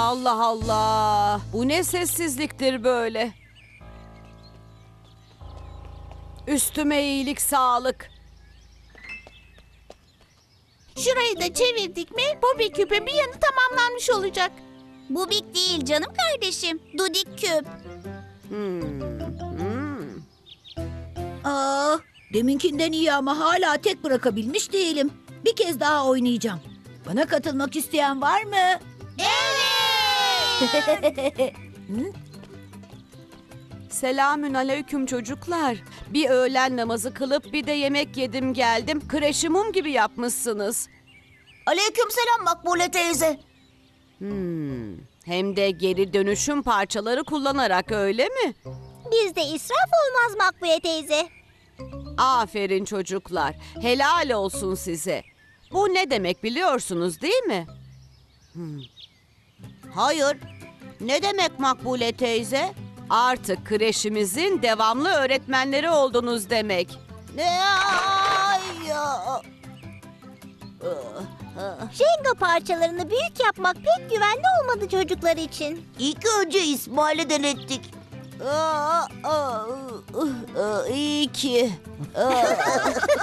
Allah Allah! Bu ne sessizliktir böyle? Üstüme iyilik, sağlık. Şurayı da çevirdik mi Bobik küpün bir yanı tamamlanmış olacak. Bubik değil canım kardeşim. Dudik küp. Aa, deminkinden iyi ama hala tek bırakabilmiş değilim. Bir kez daha oynayacağım. Bana katılmak isteyen var mı? Evet. Selamün aleyküm çocuklar. Bir öğlen namazı kılıp bir de yemek yedim geldim. Kreşi mum gibi yapmışsınız. Aleykümselam Makbule teyze. Hem de geri dönüşüm parçaları kullanarak, öyle mi? Bizde israf olmaz Makbule teyze. Aferin çocuklar. Helal olsun size. Bu ne demek biliyorsunuz değil mi? Hayır. Ne demek Makbule teyze? Artık kreşimizin devamlı öğretmenleri oldunuz demek. Jenga parçalarını büyük yapmak pek güvenli olmadı çocuklar için. İlk önce İsmail'e denettik. İyi ki.